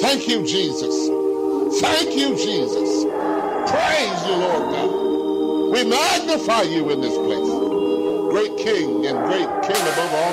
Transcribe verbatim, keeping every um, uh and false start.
Thank you, Jesus. Thank you, Jesus. Praise you, Lord God. We magnify you in this place. Great King and great King above all.